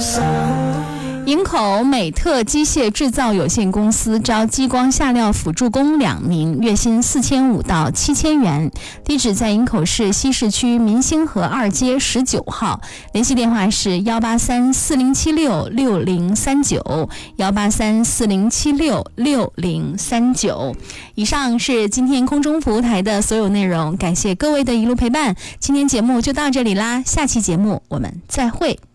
营口美特机械制造有限公司招激光下料辅助工2名，月薪4500到7000元，地址在营口市西市区民兴河2街19号，联系电话是18340766039 18340766039。以上是今天空中服务台的所有内容，感谢各位的一路陪伴，今天节目就到这里啦，下期节目我们再会。